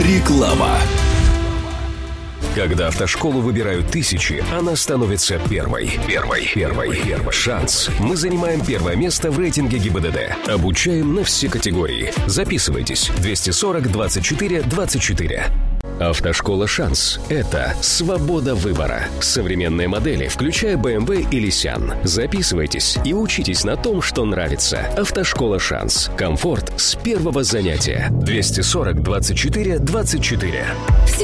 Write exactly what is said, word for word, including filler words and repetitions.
Реклама. Когда автошколу выбирают тысячи, она становится первой. Первой. Первой. Первой. Шанс. Мы занимаем первое место в рейтинге ГИБДД. Обучаем на все категории. Записывайтесь. двести сорок двадцать четыре двадцать четыре. Автошкола «Шанс» — это свобода выбора. Современные модели, включая бэ эм вэ и Лисян. Записывайтесь и учитесь на том, что нравится. Автошкола «Шанс». Комфорт с первого занятия. двести сорок двадцать четыре двадцать четыре.